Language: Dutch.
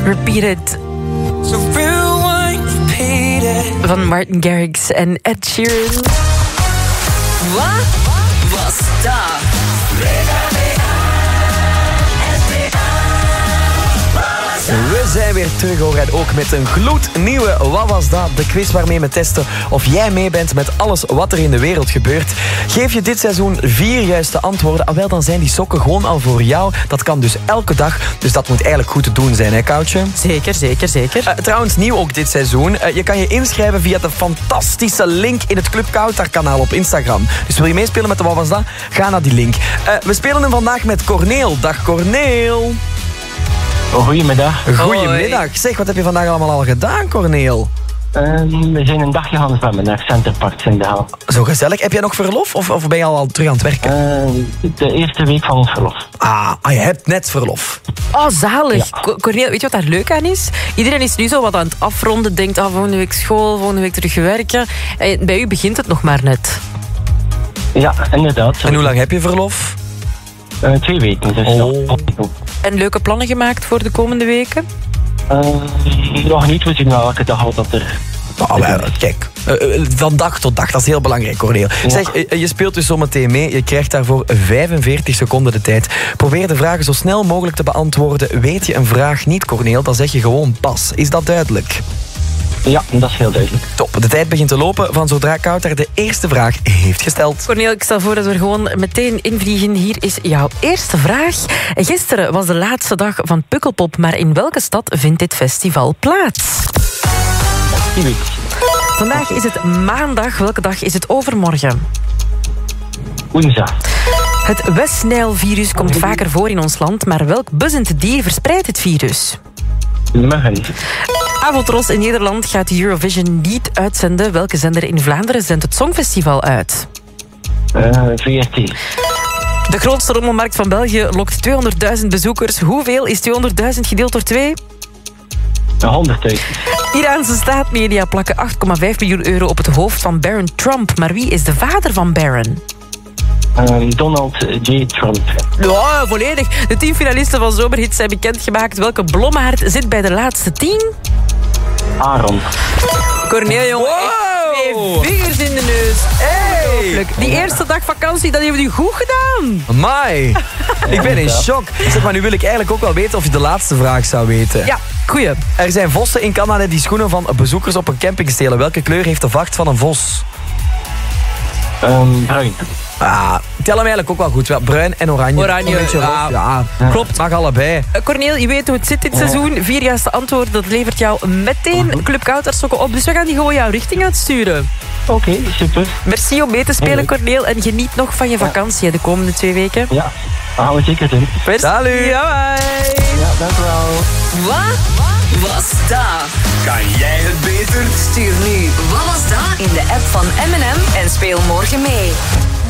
Repeat It. Van Martin Garrix en Ed Sheeran. Wat was dat? We zijn weer terug hoor en ook met een gloednieuwe Wat was dat? De quiz waarmee we testen of jij mee bent met alles wat er in de wereld gebeurt. Geef je dit seizoen 4 juiste antwoorden, wel dan zijn die sokken gewoon al voor jou. Dat kan dus elke dag, dus dat moet eigenlijk goed te doen zijn, hè Koutje? Zeker. Trouwens, nieuw ook dit seizoen. Je kan je inschrijven via de fantastische link in het Club Koutar kanaal op Instagram. Dus wil je meespelen met de Wat was dat? Ga naar die link. We spelen hem vandaag met Corneel. Dag Corneel. Goedemiddag. Goedemiddag. Zeg, wat heb je vandaag allemaal al gedaan, Corneel? We zijn een dagje gaan zwemmen naar Centerparks in de Haal. Zo gezellig. Heb jij nog verlof of ben je al terug aan het werken? De eerste week van ons verlof. Je hebt net verlof. Oh, zalig. Ja. Corneel, weet je wat daar leuk aan is? Iedereen is nu zo wat aan het afronden. Denkt, volgende week school, volgende week terug werken. Bij u begint het nog maar net. Ja, inderdaad. En hoe lang heb je verlof? 2 weken. Dus En leuke plannen gemaakt voor de komende weken? nog niet. We zien wel elke dag wat dat er... Kijk, van dag tot dag, dat is heel belangrijk, Corneel. Ja. Zeg, je speelt dus zometeen mee. Je krijgt daarvoor 45 seconden de tijd. Probeer de vragen zo snel mogelijk te beantwoorden. Weet je een vraag niet, Corneel, dan zeg je gewoon pas. Is dat duidelijk? Ja, dat is heel duidelijk. Top, de tijd begint te lopen van zodra Koutar de eerste vraag heeft gesteld. Corneel, ik stel voor dat we er gewoon meteen invliegen. Hier is jouw eerste vraag. Gisteren was de laatste dag van Pukkelpop, maar in welke stad vindt dit festival plaats? Vandaag is het maandag. Welke dag is het overmorgen? Woensdag. Het West-Nijl-virus komt vaker voor in ons land, maar welk buzzend dier verspreidt het virus? Muggen. Avotros in Nederland gaat de Eurovision niet uitzenden. Welke zender in Vlaanderen zendt het Songfestival uit? VRT. De grootste rommelmarkt van België lokt 200.000 bezoekers. Hoeveel is 200.000 gedeeld door 2? 100.000. Iraanse staatsmedia plakken 8,5 miljoen euro op het hoofd van Baron Trump. Maar wie is de vader van Baron? Donald J. Trump. Ja, volledig. De 10 finalisten van Zomerhits zijn bekendgemaakt. Welke blommaard zit bij de laatste 10? Aaron. Corneel, jongen. Wow. 2 vingers in de neus. Hey. Die eerste dag vakantie, dat hebben jullie goed gedaan. Amai. Ik ben in shock. Zeg maar, nu wil ik eigenlijk ook wel weten of je de laatste vraag zou weten. Ja, goeie. Er zijn vossen in Canada die schoenen van bezoekers op een camping stelen. Welke kleur heeft de vacht van een vos? Bruin. Tel hem eigenlijk ook wel goed. Ja, bruin en oranje. Oranje, Een beetje rood. Ja, klopt. Mag allebei. Corneel, je weet hoe het zit dit seizoen. 4 juiste antwoorden, dat levert jou meteen Club Koutar sokken op. Dus we gaan die gewoon jouw richting uitsturen. Oké, super. Merci om mee te spelen, Corneel. En geniet nog van je vakantie de komende 2 weken. Ja, dat gaan we zeker doen. Salut. Bye. Ja, dank u wel. Wat was dat? Kan jij het beter? Stuur nu Wat was dat in de app van M&M en speel morgen mee.